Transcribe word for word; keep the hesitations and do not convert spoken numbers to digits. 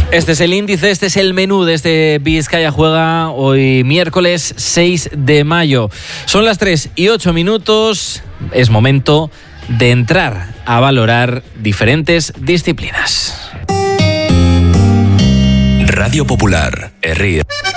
Este es el índice, este es el menú de este Vizcaya Juega hoy miércoles seis de mayo. Son las tres y ocho minutos, es momento de entrar a valorar diferentes disciplinas. Radio Popular, Herri.